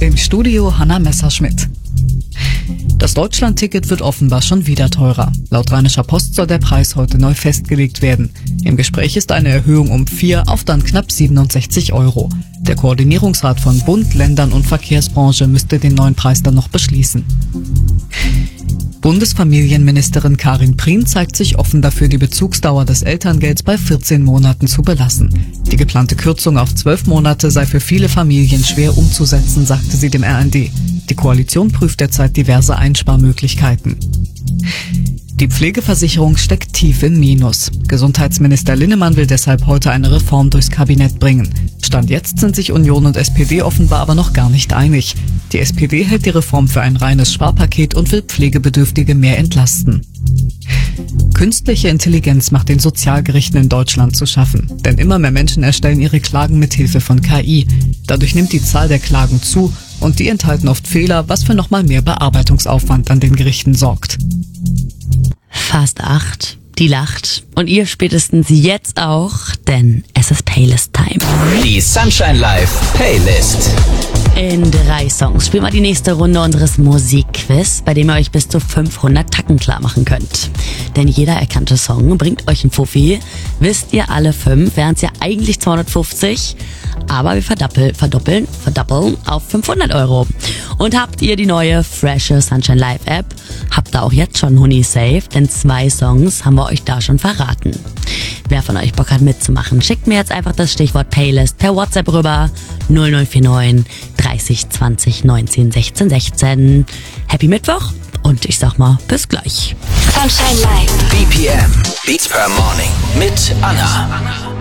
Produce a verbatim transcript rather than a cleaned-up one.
Im Studio Hanna Messerschmidt. Das Deutschland-Ticket wird offenbar schon wieder teurer. Laut Rheinischer Post soll der Preis heute neu festgelegt werden. Im Gespräch ist eine Erhöhung um vier auf dann knapp siebenundsechzig Euro. Der Koordinierungsrat von Bund, Ländern und Verkehrsbranche müsste den neuen Preis dann noch beschließen. Bundesfamilienministerin Karin Prien zeigt sich offen dafür, die Bezugsdauer des Elterngelds bei vierzehn Monaten zu belassen. Die geplante Kürzung auf zwölf Monate sei für viele Familien schwer umzusetzen, sagte sie dem R N D. Die Koalition prüft derzeit diverse Einsparmöglichkeiten. Die Pflegeversicherung steckt tief im Minus. Gesundheitsminister Linnemann will deshalb heute eine Reform durchs Kabinett bringen. Stand jetzt sind sich Union und S P D offenbar aber noch gar nicht einig. Die S P D hält die Reform für ein reines Sparpaket und will Pflegebedürftige mehr entlasten. Künstliche Intelligenz macht den Sozialgerichten in Deutschland zu schaffen. Denn immer mehr Menschen erstellen ihre Klagen mit Hilfe von K I. Dadurch nimmt die Zahl der Klagen zu und die enthalten oft Fehler, was für nochmal mehr Bearbeitungsaufwand an den Gerichten sorgt. Fast acht, die lacht und ihr spätestens jetzt auch, denn es ist Playlist-Time. Die Sunshine Live Playlist. In drei Songs spielen wir die nächste Runde unseres Musikquiz, bei dem ihr euch bis zu fünfhundert Tacken klar machen könnt. Denn jeder erkannte Song bringt euch einen Fuffi. Wisst ihr alle fünf, wären es ja eigentlich zweihundertfünfzig, aber wir verdoppeln, verdoppeln, verdoppeln auf fünfhundert Euro. Und habt ihr die neue, frische Sunshine Live App, habt ihr auch jetzt schon Huni safe, denn zwei Songs haben wir euch da schon verraten. Wer von euch Bock hat mitzumachen, schickt mir jetzt einfach das Stichwort Playlist per WhatsApp rüber null null vier neun dreißig zwanzig neunzehn sechzehn sechzehn. Happy Mittwoch und ich sag mal, bis gleich. Sunshine Live. B P M, Beats per Morning mit Anna.